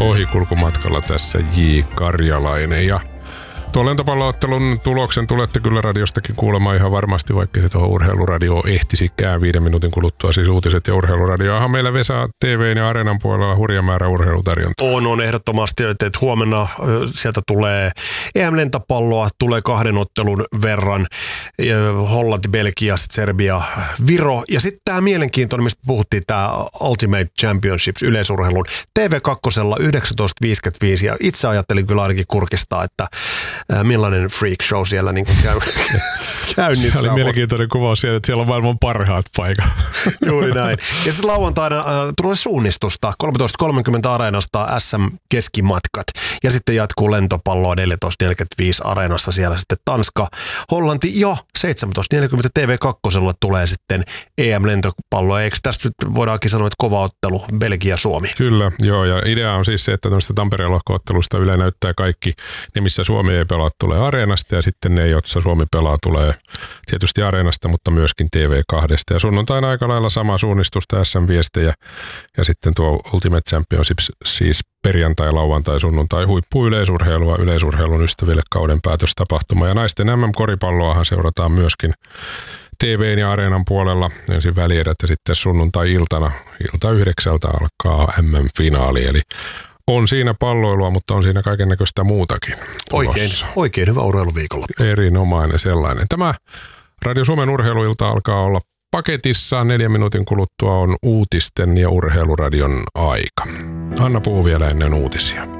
ohikulkumatkalla tässä J. Karjalainen. Ja tuon lentopalloottelun tuloksen tulette kyllä radiostakin kuulemaan ihan varmasti, vaikka se tuohon Urheiluradio ehtisikään 5 minuutin kuluttua. Siis uutiset ja Urheiluradioahan meillä Vesa TV:n ja Areenan puolella hurja määrä urheilutarjontaa. On ehdottomasti, että huomenna sieltä tulee EM-lentopalloa, tulee 2 ottelun verran. Hollanti, Belgia, Serbia, Viro. Ja sitten tämä mielenkiintoinen, mistä puhuttiin, tämä Ultimate Championships yleisurheilun TV2 19.55. Ja itse ajattelin kyllä ainakin kurkistaa, että millainen freak show siellä niin käynnissä on. Oli mielenkiintoinen kuvaus siellä, että siellä on maailman parhaat paikat. Juuri näin. Ja sitten lauantaina tulee suunnistusta 13.30 Areenasta SM-keskimatkat. Ja sitten jatkuu lentopalloa 14.45 Areenassa siellä sitten Tanska, Hollanti ja 17.40 TV2 tulee sitten EM-lentopalloa. Eikö tästä nyt voidaankin sanoa, että kova ottelu Belgia-Suomi? Kyllä, joo. Ja idea on siis se, että tämmöistä Tampereen lohko-ottelusta Yle näyttää kaikki ne, missä Suomi ei pelaa, tulee Areenasta ja sitten ne, joissa Suomi pelaa, tulee tietysti Areenasta, mutta myöskin TV2. Ja sunnuntaina aika lailla sama suunnistusta, SM-viestejä ja sitten tuo Ultimate Championships, siis perjantai, lauantai, sunnuntai, huippuyleisurheilua yleisurheilun ystäville kauden päätöstapahtuma. Ja naisten MM-koripalloahan seurataan myöskin TV:n ja Areenan puolella ensin välierät ja sitten sunnuntai-iltana, ilta 9 alkaa MM-finaali, eli on siinä palloilua, mutta on siinä kaikennäköistä muutakin. Oikein hyvä urheiluviikolla. Erinomainen sellainen. Tämä Radio Suomen urheiluilta alkaa olla paketissa. 4 minuutin kuluttua on uutisten ja urheiluradion aika. Anna puhuu vielä ennen uutisia.